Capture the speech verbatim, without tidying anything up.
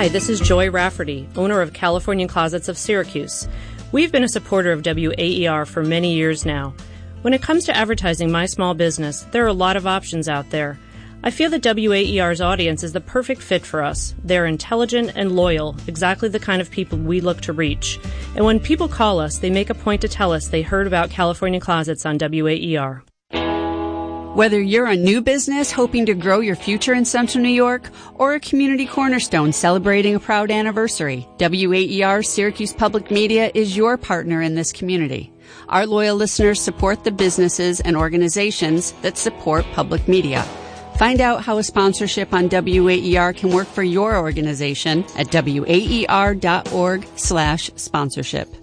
Hi, this is Joy Rafferty, owner of California Closets of Syracuse. We've been a supporter of W A E R for many years now. When it comes to advertising my small business, there are a lot of options out there. I feel that W A E R's audience is the perfect fit for us. They're intelligent and loyal, exactly the kind of people we look to reach. And when people call us, they make a point to tell us they heard about California Closets on W A E R. Whether you're a new business hoping to grow your future in Central New York or a community cornerstone celebrating a proud anniversary, W A E R Syracuse Public Media is your partner in this community. Our loyal listeners support the businesses and organizations that support public media. Find out how a sponsorship on W A E R can work for your organization at W A E R dot org slash sponsorship.